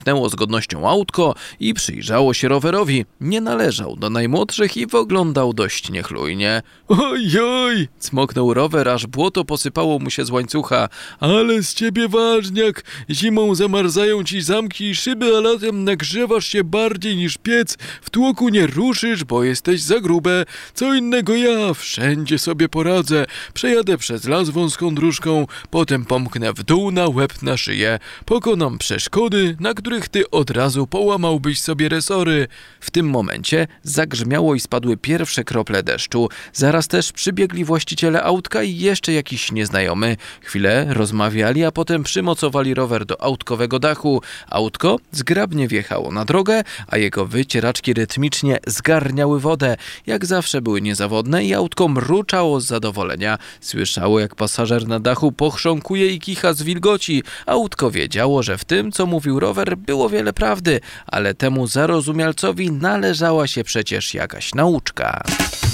Pchnęło z godnością autko i przyjrzało się rowerowi. Nie należał do najmłodszych i wyglądał dość niechlujnie. Ojoj! Cmoknął rower, aż błoto posypało mu się z łańcucha. Ale z ciebie ważniak! Zimą zamarzają ci zamki i szyby, a latem nagrzewasz się bardziej niż piec. W tłoku nie ruszysz, bo jesteś za grube. Co innego ja, wszędzie sobie poradzę. Przejadę przez las wąską dróżką, potem pomknę w dół na łeb na szyję. Pokonam przeszkody, na których ty od razu połamałbyś sobie resory. W tym momencie zagrzmiało i spadły pierwsze krople deszczu. Zaraz też przybiegli właściciele autka i jeszcze jakiś nieznajomy. Chwilę rozmawiali, a potem przymocowali rower do autkowego dachu. Autko zgrabnie wjechało na drogę, a jego wycieraczki rytmicznie zgarniały wodę. Jak zawsze były niezawodne i autko mruczało z zadowolenia. Słyszało, jak pasażer na dachu pochrząkuje i kicha z wilgoci. Autko wiedziało, że w tym, co mówił rower, było wiele prawdy, ale temu zarozumialcowi należała się przecież jakaś nauczka.